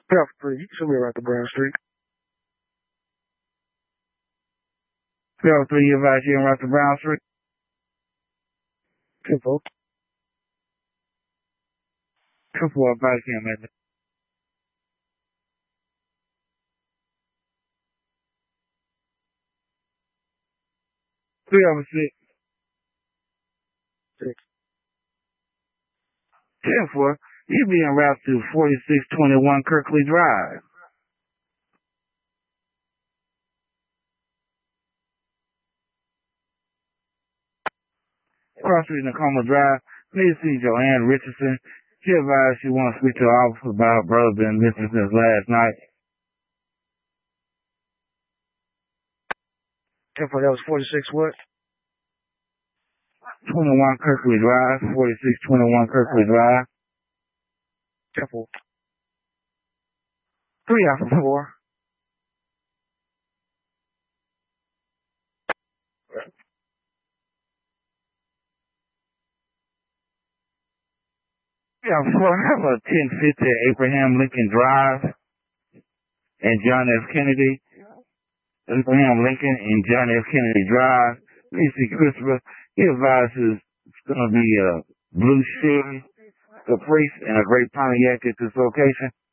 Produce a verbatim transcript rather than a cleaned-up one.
South Street. Show me around the Brown Street. South Street, you advise you around the Brown Street. ten four. ten four, advise you, man. three over six. Six. ten four, you be en route to forty-six twenty-one Kirkley Drive. Cross Street, Nakoma Drive. Please see Joanne Richardson. She advised she wants to speak to the office about her brother being missing since last night. ten four, that was forty-six what? twenty-one Kirkley Drive, forty-six twenty-one Kirkley Drive. ten four. three out of four. Yeah, for I have a ten fifty Abraham Lincoln Drive and John F. Kennedy. Abraham Lincoln and John F. Kennedy Drive. Please see Christopher. He advises it's going to be a blue Chevy, Caprice, and a gray Pontiac at this location.